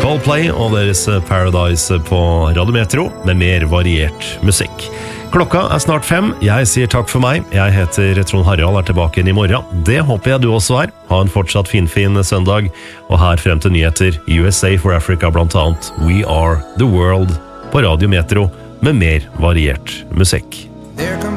Coldplay og deres Paradise på Radio Metro med mer variert musikk. Klokka snart 5. Jeg sier takk for meg. Jeg heter Trond Harald, tilbake inn i morgen. Det håper jeg du også er. Ha en fortsatt fin søndag. Og her frem til nyheter, USA for Africa blant annet. We Are The World på Radio Metro med mer variert musikk.